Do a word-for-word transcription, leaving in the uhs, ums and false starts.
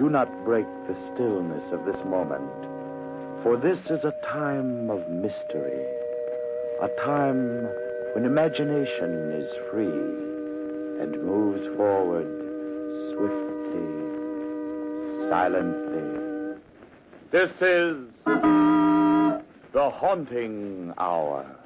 do not break the stillness of this moment, for this is a time of mystery, a time when imagination is free and moves forward swiftly, silently. This is the Haunting Hour.